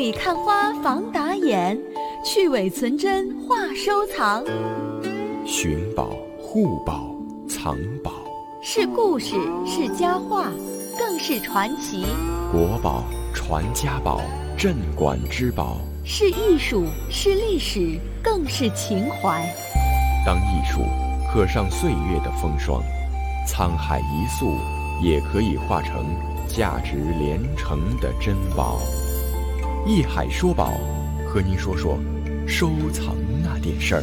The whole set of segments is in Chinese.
里看花防打眼，去伪存真话收藏。 寻宝、护宝、藏宝， 是故事，是佳话，更是传奇。 国宝、传家宝、镇馆之宝， 是艺术，是历史，更是情怀。 当艺术刻上岁月的风霜，沧海一粟也可以化成价值连城的珍宝。艺海说宝，和您说说收藏那点事儿。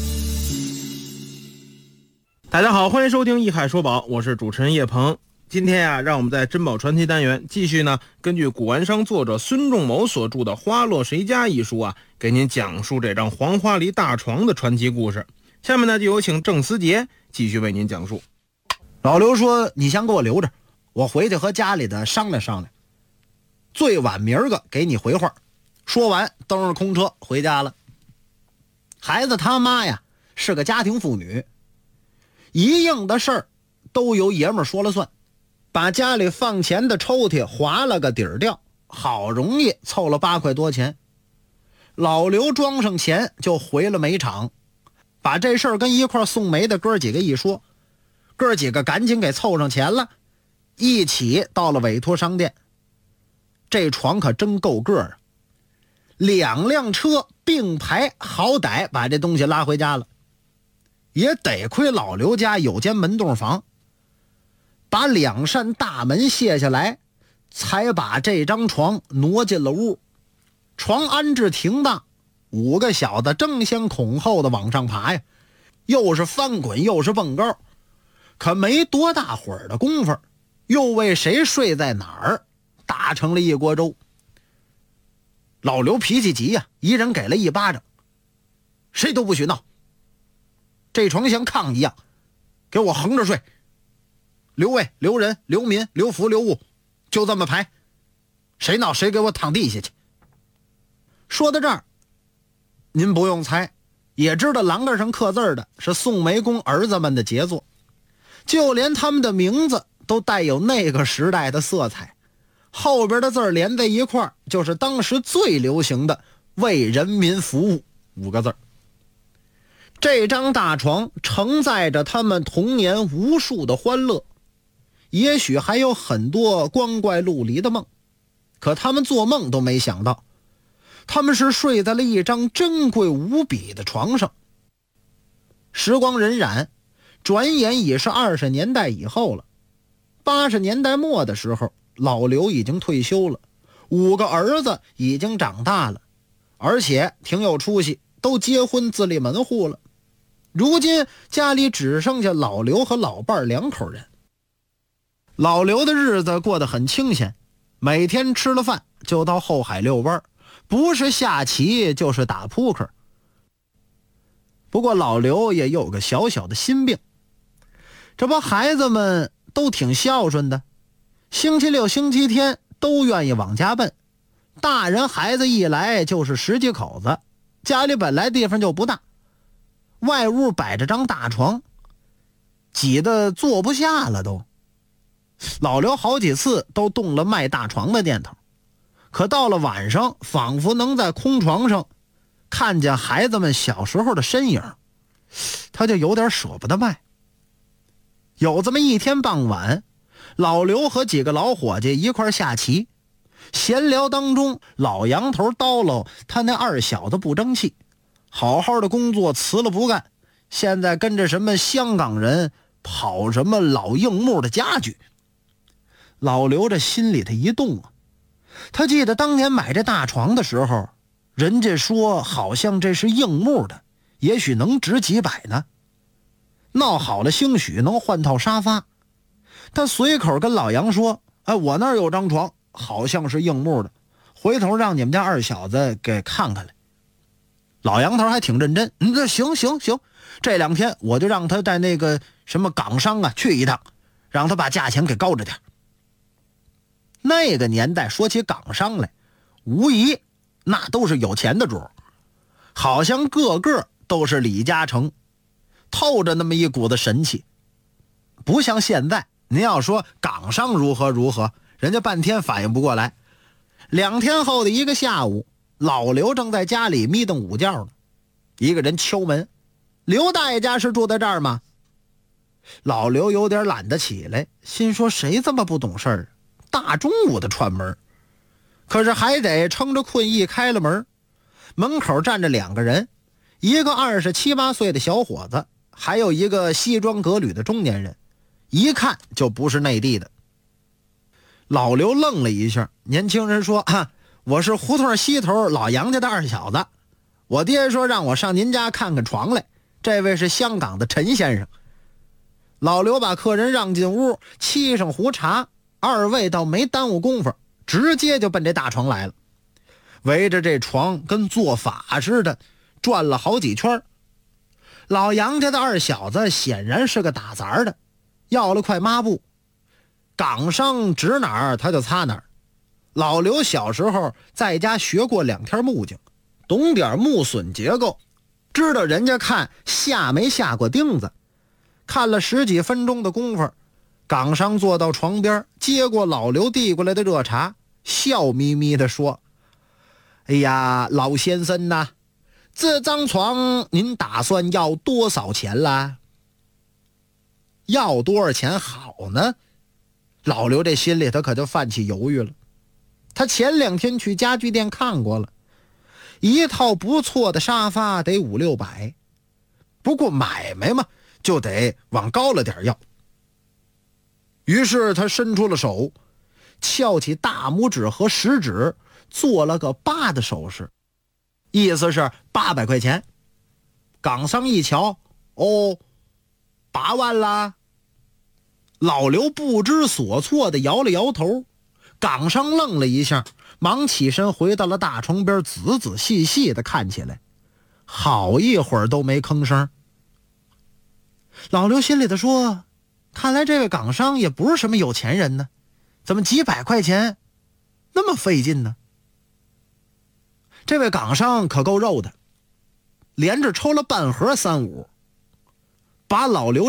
大家好，欢迎收听艺海说宝，我是主持人叶鹏。今天呀，让我们在珍宝传奇单元继续呢，根据古玩商作者孙仲谋所著的《花落谁家》一书啊，给您讲述这张黄花梨大床的传奇故事。下面呢，就有请郑思杰继续为您讲述。 老刘说：“你先给我留着，我回去和家里的商量商量，最晚明儿个给你回话。”说完，蹬着空车回家了。孩子他妈呀，是个家庭妇女，一应的事儿都由爷们儿说了算，把家里放钱的抽屉划了个底儿掉，好容易凑了8块多钱。老刘装上钱就回了煤厂，把这事儿跟一块送煤的哥几个一说，哥几个赶紧给凑上钱了，一起到了委托商店。这床可真够个儿，2辆车并排，好歹把这东西拉回家了。也得亏老刘家有间门洞房，把2扇大门卸下来，才把这张床挪进了屋。床安置停当，5个小子争先恐后的往上爬呀，又是翻滚又是蹦高，可没多大会儿的功夫，又为谁睡在哪儿打成了一锅粥。老刘脾气急呀，一人给了1巴掌，谁都不许闹，这床像炕一样，给我横着睡，留位、留人、留民、留福、留物，就这么排，谁闹谁给我躺地下去。说到这儿，您不用猜，也知道栏杆上刻字的是宋梅公儿子们的杰作，就连他们的名字都带有那个时代的色彩，后边的字连在一块儿，就是当时最流行的为人民服务5个字。这张大床承载着他们童年无数的欢乐，也许还有很多光怪陆离的梦，可他们做梦都没想到，他们是睡在了一张珍贵无比的床上。时光荏苒，转眼已是20年代以后了。80年代末的时候，老刘已经退休了，5个儿子已经长大了，而且挺有出息，都结婚自立门户了。如今家里只剩下老刘和老伴2口人。老刘的日子过得很清闲，每天吃了饭就到后海遛弯，不是下棋就是打扑克。不过老刘也有个小小的心病，这不孩子们都挺孝顺的，星期六星期天都愿意往家奔，大人孩子一来就是10几口子，家里本来地方就不大，外屋摆着张大床，挤得坐不下了都。老刘好几次都动了卖大床的念头，可到了晚上，仿佛能在空床上看见孩子们小时候的身影，他就有点舍不得卖。有这么一天傍晚，老刘和几个老伙计一块下棋，闲聊当中，老杨头叨唠他那2小子不争气，好好的工作辞了不干，现在跟着什么香港人跑什么老硬木的家具。老刘这心里头一动啊，他记得当年买这大床的时候，人家说好像这是硬木的，也许能值几百呢，闹好了兴许能换套沙发。他随口跟老杨说：“哎，我那儿有张床，好像是硬木的，回头让你们家2小子给看看来。”老杨头还挺认真，这行，这2天我就让他带那个什么港商啊去一趟，让他把价钱给高着点。那个年代说起港商来，无疑那都是有钱的主，好像个个都是李嘉诚，透着那么一股子神气。不像现在，您要说港商如何如何，人家半天反应不过来。2天后的一个下午， 老刘正在家里眯瞪午觉呢，一个人敲门：“刘大爷家是住在这儿吗？”老刘有点懒得起来，心说谁这么不懂事儿，大中午的串门。可是还得撑着困意开了门。门口站着2个人，一个27、28岁的小伙子，还有一个西装革履的中年人，一看就不是内地的。老刘愣了一下，年轻人说：“我是胡同西头老杨家的二小子，我爹说让我上您家看看床来，这位是香港的陈先生。”老刘把客人让进屋，沏上壶茶，二位倒没耽误功夫，直接就奔这大床来了，围着这床跟做法似的转了好几圈。老杨家的二小子显然是个打杂的，要了块抹布，港商指哪儿他就擦哪儿。老刘小时候在家学过2天木匠，懂点木榫结构，知道人家看下没下过钉子。看了10几分钟的功夫，港商坐到床边，接过老刘递过来的热茶，笑眯眯地说：“哎呀，老先生呐，这张床您打算要多少钱啦？”要多少钱好呢？老刘这心里他可就泛起犹豫了。他前2天去家具店看过了，一套不错的沙发得5、600，不过买卖嘛，就得往高了点要。于是他伸出了手，翘起大拇指和食指，做了个8的手势，意思是800块钱。港商一瞧，哦，8万啦。老刘不知所措地摇了摇头，港商愣了一下，忙起身回到了大床边，仔仔细细地看起来，好一会儿都没吭声。老刘心里头说，看来这位港商也不是什么有钱人呢，怎么几百块钱那么费劲呢？这位港商可够肉的，连着抽了半盒35，把老刘